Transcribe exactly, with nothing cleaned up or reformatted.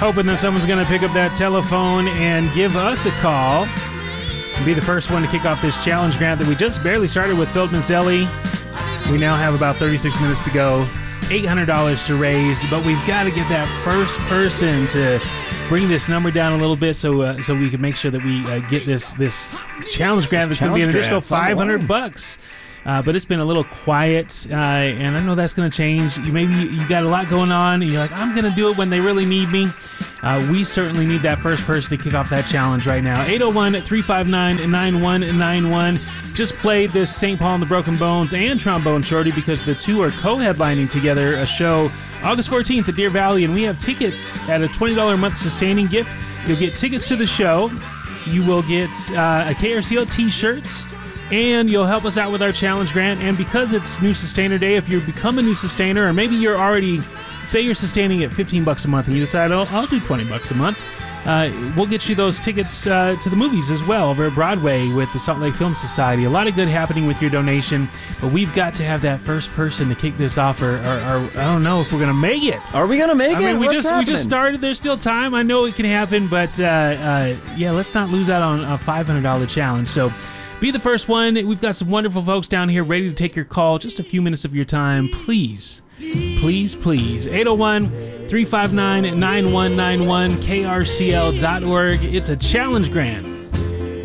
Hoping that someone's going to pick up that telephone and give us a call and be the first one to kick off this challenge grant that we just barely started with Feldman's Deli. We now have about thirty-six minutes to go, eight hundred dollars to raise, but we've got to get that first person to bring this number down a little bit so uh, so we can make sure that we uh, get this this challenge grant. That's going to be an additional five hundred bucks. Uh, but it's been a little quiet, uh, and I know that's going to change. You, maybe you, you got a lot going on, and you're like, I'm going to do it when they really need me. Uh, we certainly need that first person to kick off that challenge right now. eight oh one, three five nine, nine one nine one. Just played this Saint Paul and the Broken Bones and Trombone Shorty because the two are co-headlining together a show August fourteenth at Deer Valley, and we have tickets at a twenty dollars a month sustaining gift. You'll get tickets to the show. You will get uh, a K R C L t-shirt. And you'll help us out with our challenge grant. And because it's New Sustainer Day, if you become a new sustainer, or maybe you're already, say you're sustaining at fifteen bucks a month, and you decide, oh, I'll do twenty bucks a month, uh, we'll get you those tickets uh, to the movies as well over at Broadway with the Salt Lake Film Society. A lot of good happening with your donation, but we've got to have that first person to kick this off, or, or, or I don't know if we're gonna make it. Are we gonna make I it? mean, we What's just happening? we just started. There's still time. I know it can happen, but uh, uh, yeah, let's not lose out on a five hundred dollars challenge. So. Be the first one. We've got some wonderful folks down here ready to take your call. Just a few minutes of your time. Please, please, please. eight oh one, three five nine, nine one nine one, K R C L dot org. It's a challenge grant.